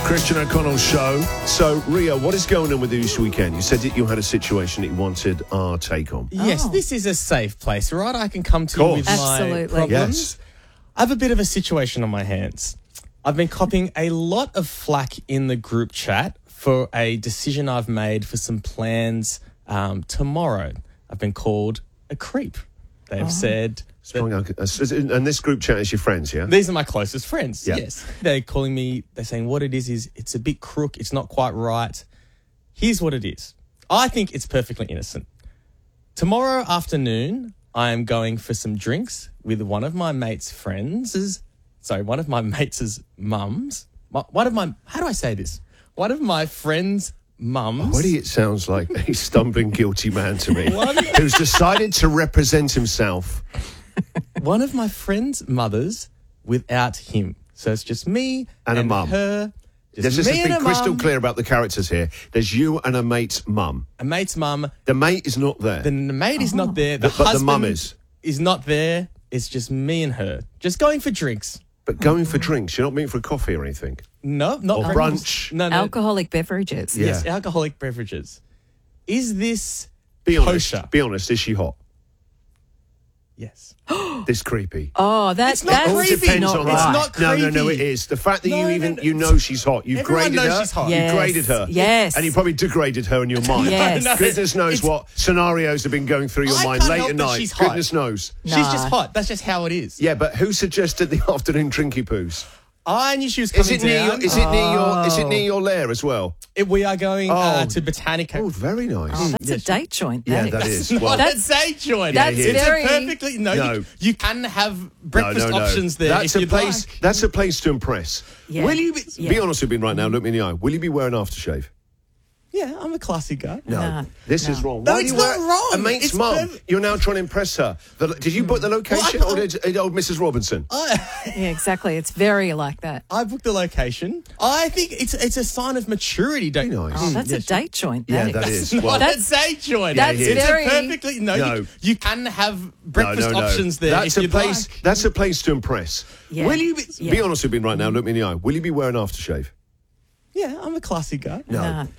Christian O'Connell's show. So, Ria, what is going on with you this weekend? You said that you had a situation that you wanted our take on. Yes, this is a safe place, right? I can come to you with my problems. Yes. I have a bit of a situation on my hands. I've been copying a lot of flack in the group chat for a decision I've made for some plans tomorrow. I've been called a creep. They've said... And this group chat is your friends, yeah? These are my closest friends, Yeah. yes. They're calling me, they're saying what it is it's a bit crook, it's not quite right. Here's what it is. I think it's perfectly innocent. Tomorrow afternoon, I am going for some drinks with one of my mates' friends. One of my mates' mums. How do I say this? One of my friends' mums. Already it sounds like a stumbling guilty man to me who's decided to represent himself. One of my friend's mothers without him. So it's just me and a mum. Her. Let's just be crystal clear about the characters here. There's you and a mate's mum. A mate's mum. The mate is not there. The mate is not there. But the mum is not there. It's just me and her. Just going for drinks. But going for drinks, you're not meeting for a coffee or anything? No, not or brunch. No. Alcoholic beverages. Yeah. Yes, alcoholic beverages. Is this Be honest. kosher? Be honest. Is she hot? Yes. This creepy. Oh, that's not All creepy. depends not on right. It's that. not creepy. No, it is. The fact that No, you know she's hot. You've Everyone graded knows her. she's hot. Yes. You graded her. Yes. And you probably degraded her in your mind. Yes. No, Goodness knows it's- what scenarios have been going through your I mind can't late help at that night. she's hot. Goodness knows. She's just hot. That's just how it is. Yeah, but who suggested the afternoon drinky poos? I knew she was coming Is it near your lair as well? We are going to Botanica. Oh, very nice. Oh, that's a date joint. Yeah, that is. Not Well, a date joint. That's It's very- a perfectly... No. You can have breakfast no. options there That's if a you'd place. like. That's a place to impress. Yeah. Will you Yeah. be honest with me right now? Look me in the eye. Will you be wearing aftershave? Yeah, I'm a classy guy. No, this is wrong. No, Why it's do you not wear wrong. A mate's It's mum. perfect. You're now trying to impress her. Did you book the location, or did old Mrs. Robinson? Yeah, exactly. It's very like that. I booked the location. I think it's a sign of maturity, don't you? Nice. Oh, that's a date joint. Yeah, that is. Not Well, a date joint. That's it's very- a perfectly... No. You can have breakfast options there That's if a you'd place. like. That's a place to impress. Yeah. Will you be Yeah. honest with me right now? Look me in the eye. Will you be wearing aftershave? Yeah, I'm a classy guy. No. Nah.